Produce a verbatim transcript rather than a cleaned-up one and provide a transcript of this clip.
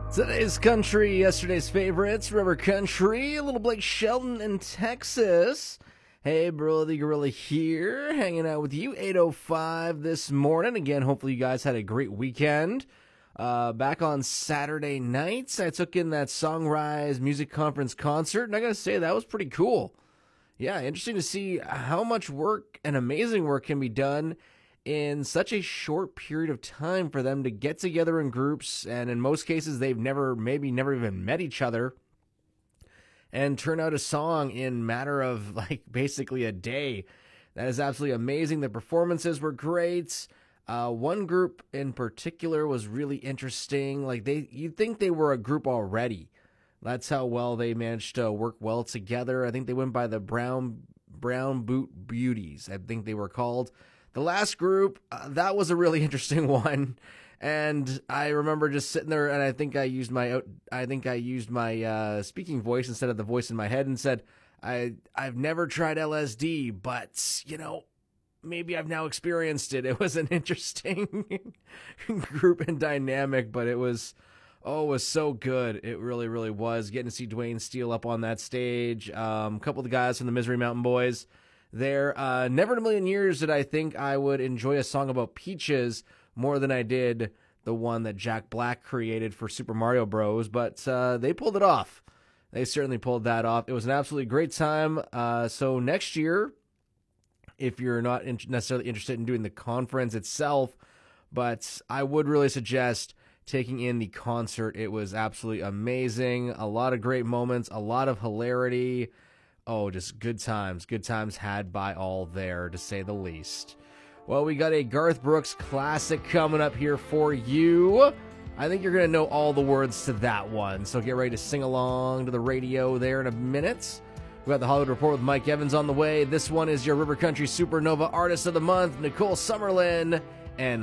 Today's country, yesterday's favorites, River Country, a little Blake Shelton in Texas. Hey, Bro the Gorilla here, hanging out with you, eight oh five this morning. Again, hopefully you guys had a great weekend. Uh, back on Saturday nights, I took in that Songrise Music Conference concert, and I gotta say, that was pretty cool. Yeah, interesting to see how much work and amazing work can be done in such a short period of time for them to get together in groups, and in most cases they've never, maybe never even met each other, and turn out a song in matter of like basically a day. That is absolutely amazing. The performances were great. Uh, one group in particular was really interesting. Like they, you'd think they were a group already. That's how well they managed to work well together. I think they went by the Brown Brown Boot Beauties, I think they were called. The last group, uh, that was a really interesting one, and I remember just sitting there, and I think I used my, I think I used my uh, speaking voice instead of the voice in my head, and said, "I, I've never tried L S D, but you know, maybe I've now experienced it." It was an interesting group and dynamic, but it was, oh, it was so good. It really, really was. Getting to see Dwayne Steele up on that stage, um, a couple of the guys from the Misery Mountain Boys. There, uh, never in a million years did I think I would enjoy a song about peaches more than I did the one that Jack Black created for Super Mario Bros. But uh, they pulled it off. They certainly pulled that off. It was an absolutely great time. Uh, so next year, if you're not in- necessarily interested in doing the conference itself, but I would really suggest taking in the concert. It was absolutely amazing. A lot of great moments, a lot of hilarity. Oh, just good times. Good times had by all there, to say the least. Well, we got a Garth Brooks classic coming up here for you. I think you're going to know all the words to that one, so get ready to sing along to the radio there in a minute. We got the Hollywood Report with Mike Evans on the way. This one is your River Country Supernova Artist of the Month, Nicole Summerlin, and